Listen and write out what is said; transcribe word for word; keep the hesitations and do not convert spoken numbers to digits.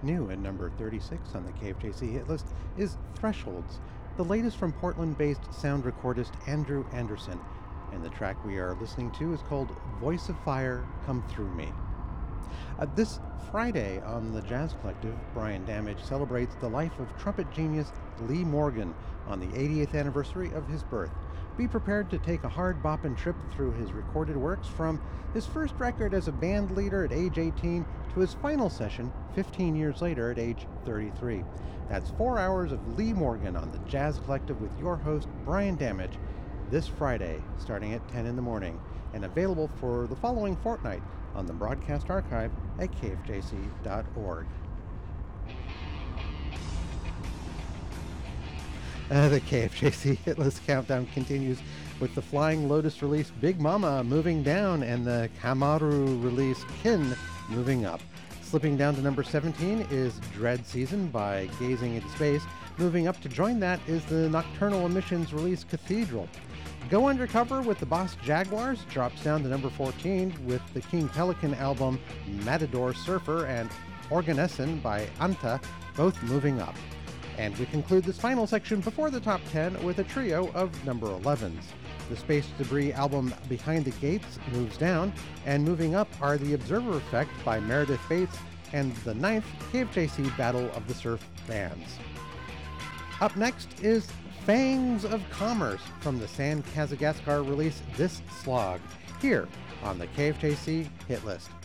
New at number thirty-six on the K F J C hit list is Thresholds, the latest from Portland-based sound recordist Andrew Anderson, and the track we are listening to is called Voice of Fire, Come Through Me. Uh, this Friday on the Jazz Collective, Brian Damage celebrates the life of trumpet genius Lee Morgan on the eightieth anniversary of his birth. Be prepared to take a hard boppin' trip through his recorded works from his first record as a band leader at age eighteen to his final session fifteen years later at age thirty-three. That's four hours of Lee Morgan on the Jazz Collective with your host, Brian Damage, this Friday starting at ten in the morning, and available for the following fortnight on the broadcast archive at k f j c dot org. Uh, the K F J C Hit List Countdown continues with the Flying Lotus release Big Mama moving down and the Kamaru release Kin moving up. Slipping down to number seventeen is Dread Season by Gazing into Space. Moving up to join that is the Nocturnal Emissions release Cathedral. Go Undercover with the Boss Jaguars drops down to number fourteen with the King Pelican album Matador Surfer and Organessen by Anta both moving up. And we conclude this final section before the top ten with a trio of number elevens. The Space Debris album Behind the Gates moves down, and moving up are The Observer Effect by Meredith Bates and the ninth K F J C Battle of the Surf Bands. Up next is Fangs of Commerce from the San Kazagaskar release This Slog, here on the K F J C Hit List.